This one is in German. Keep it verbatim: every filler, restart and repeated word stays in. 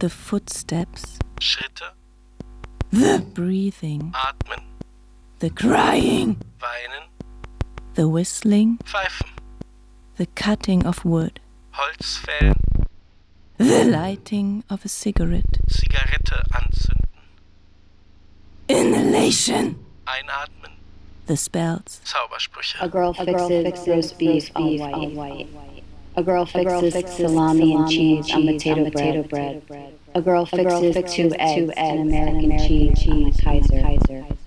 The footsteps. Schritte. The breathing. Atmen. The crying. Weinen. The whistling. Pfeifen. The cutting of wood. Holzfällen. The lighting of a cigarette. Zigarette anzünden. Inhalation. Einatmen. The spells. Zaubersprüche. A girl fixes roast beef all white. A girl fixes salami and cheese on potato bread. A girl fixes two eggs and American cheese on a Kaiser.